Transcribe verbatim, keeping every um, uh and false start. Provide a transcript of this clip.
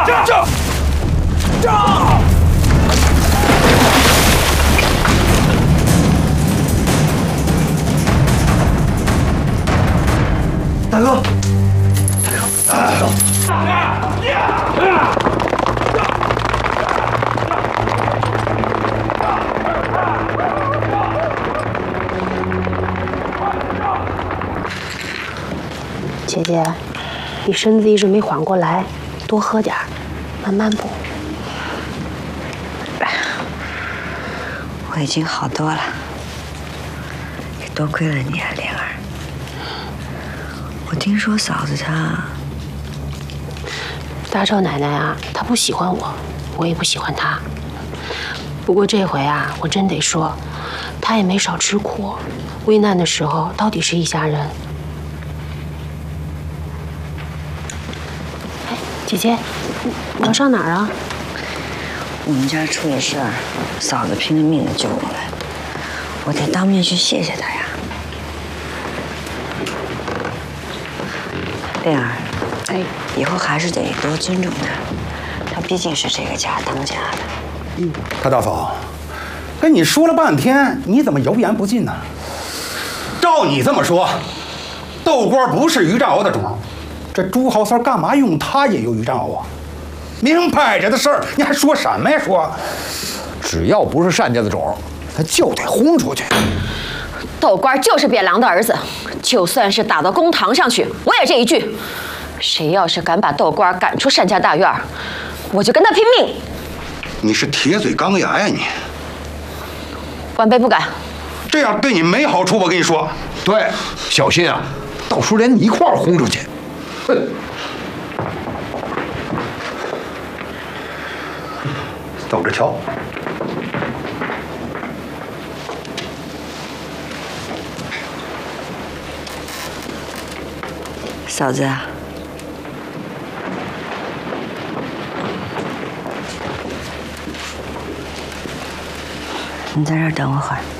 这这！大哥，大哥， 姐姐，你身子一直没缓过来，多喝点儿，慢慢补。 我已经好多了，也多亏了你啊，莲儿。我听说嫂子她…… 大少奶奶啊，她不喜欢我，我也不喜欢她。不过这回啊，我真得说，她也没少吃苦，危难的时候到底是一家人。哎，姐姐，你要上哪儿啊？ 我们家出了事儿，嫂子拼了命的救我们，我得当面去谢谢她呀。莲儿， 哎， 以后还是得多尊重她，她毕竟是这个家当家的。 嗯，他大嫂，跟你说了半天，你怎么油盐不进呢？照你这么说，豆官不是于占鳌的种，这朱豪三干嘛用他引诱于占鳌啊？明摆着的事儿，你还说什么呀？说， 只要不是单家的种，他就得轰出去。 豆官就是扁郎的儿子，就算是打到公堂上去，我也这一句：谁要是敢把豆官赶出单家大院，我就跟他拼命。 你是铁嘴钢牙呀你！ 晚辈不敢。 这样对你没好处，我跟你说。 对，小心啊，到时候连你一块儿轰出去。哼！ 走着瞧。 嫂子啊，你在这儿等我会儿。